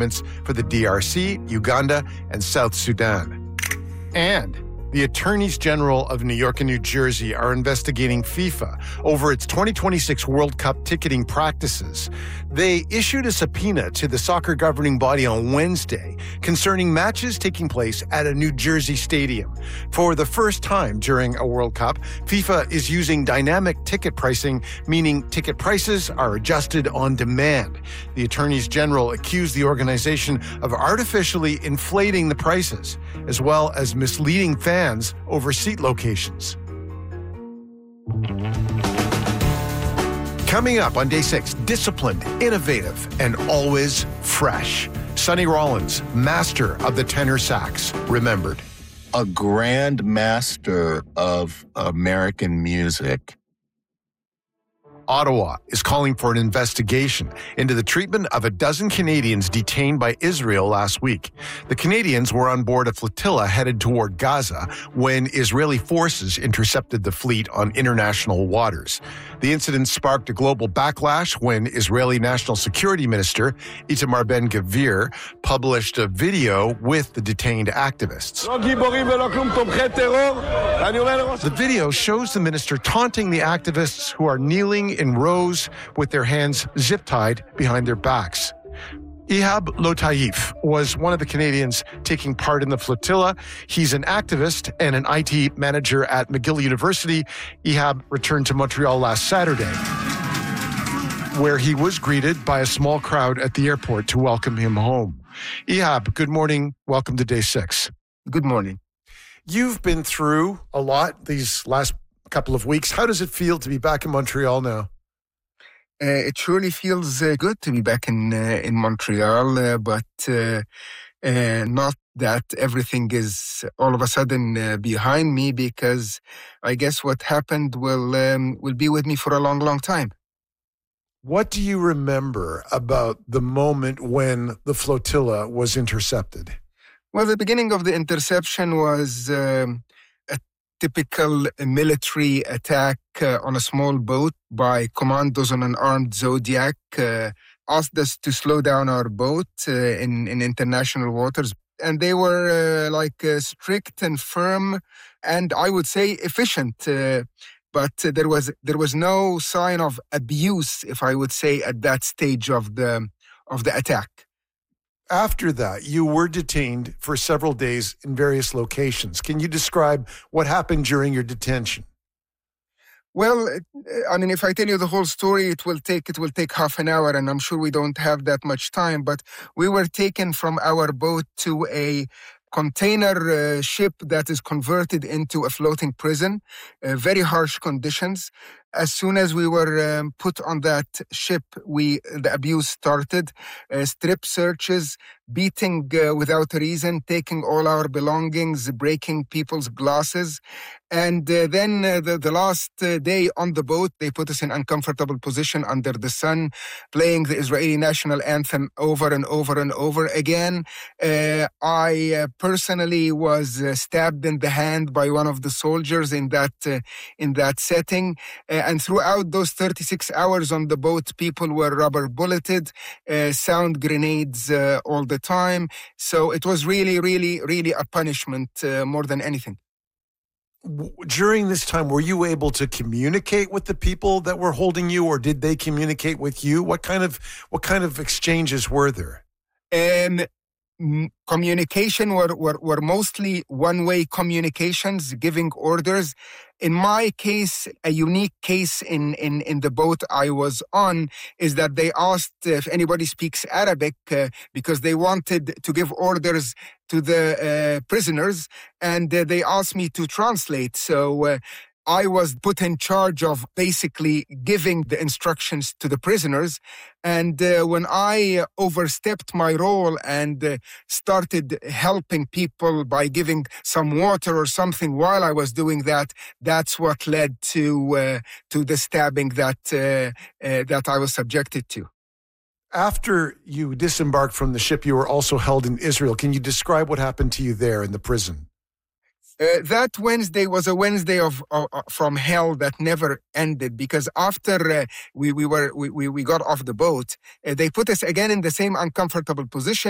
documents for the DRC, Uganda, and South Sudan. And the attorneys general of New York and New Jersey are investigating FIFA over its 2026 World Cup ticketing practices. They issued a subpoena to the soccer governing body on Wednesday concerning matches taking place at a New Jersey stadium. For the first time during a World Cup, FIFA is using dynamic ticket pricing, meaning ticket prices are adjusted on demand. The attorneys general accused the organization of artificially inflating the prices, as well as misleading fans over seat locations. Coming up on Day 6, disciplined, innovative, and always fresh. Sonny Rollins, master of the tenor sax, remembered. A grand master of American music. Ottawa is calling for an investigation into the treatment of a dozen Canadians detained by Israel last week. The Canadians were on board a flotilla headed toward Gaza when Israeli forces intercepted the fleet on international waters. The incident sparked a global backlash when Israeli National Security Minister Itamar Ben-Gvir published a video with the detained activists. The video shows the minister taunting the activists who are kneeling in rows with their hands zip-tied behind their backs. Ihab Lotaif was one of the Canadians taking part in the flotilla. He's an activist and an IT manager at McGill University. Ihab returned to Montreal last Saturday, where he was greeted by a small crowd at the airport to welcome him home. Ihab, good morning. Welcome to Day 6. Good morning. You've been through a lot these last couple of weeks. How does it feel to be back in Montreal now? It surely feels good to be back in Montreal, but not that everything is all of a sudden behind me, because I guess what happened will be with me for a long, long time. What do you remember about the moment when the flotilla was intercepted? Well, the beginning of the interception was a typical military attack on a small boat by commandos on an armed Zodiac. Asked us to slow down our boat in international waters. And they were strict and firm, and I would say efficient. But there was no sign of abuse, if I would say, at that stage of the attack. After that, you were detained for several days in various locations. Can you describe what happened during your detention? Well, I mean, if I tell you the whole story, it will take half an hour, and I'm sure we don't have that much time. But we were taken from our boat to a container ship that is converted into a floating prison, very harsh conditions. As soon as we were put on that ship, the abuse started. Strip searches, beating without a reason, taking all our belongings, breaking people's glasses. And then the last day on the boat, they put us in uncomfortable position under the sun, playing the Israeli national anthem over and over and over again. I personally was stabbed in the hand by one of the soldiers in that setting. And throughout those 36 hours on the boat, people were rubber bulleted, sound grenades all the time. So it was really, really, really a punishment more than anything. During this time, were you able to communicate with the people that were holding you, or did they communicate with you? What kind of exchanges were there? Communication were mostly one-way communications, giving orders. In my case, a unique case in the boat I was on is that they asked if anybody speaks Arabic because they wanted to give orders to the prisoners, and they asked me to translate. So I was put in charge of basically giving the instructions to the prisoners. And when I overstepped my role and started helping people by giving some water or something while I was doing that, that's what led to the stabbing that I was subjected to. After you disembarked from the ship, you were also held in Israel. Can you describe what happened to you there in the prison? That Wednesday was a Wednesday from hell that never ended, because after we got off the boat, they put us again in the same uncomfortable position.